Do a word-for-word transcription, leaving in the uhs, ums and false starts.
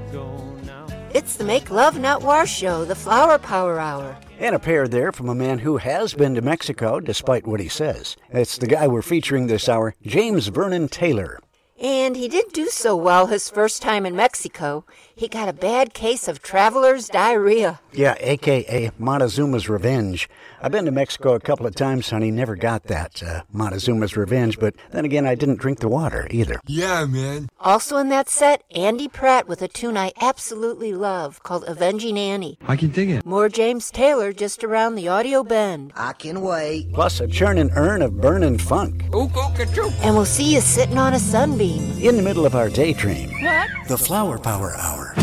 It's the Make Love Not War show, the Flower Power Hour. And a pair there from a man who has been to Mexico, despite what he says. It's the guy we're featuring this hour, James Vernon Taylor. And he didn't do so well his first time in Mexico. He got a bad case of traveler's diarrhea. Yeah, a k a. Montezuma's Revenge. I've been to Mexico a couple of times, honey, never got that, uh, Montezuma's Revenge, but then again, I didn't drink the water either. Yeah, man. Also in that set, Andy Pratt with a tune I absolutely love called Avenging Annie. I can dig it. More James Taylor just around the audio bend. I can wait. Plus a churnin' urn of burnin' funk. And we'll see you sitting on a sunbeam. In the middle of our daydream. What? The Flower Power Hour.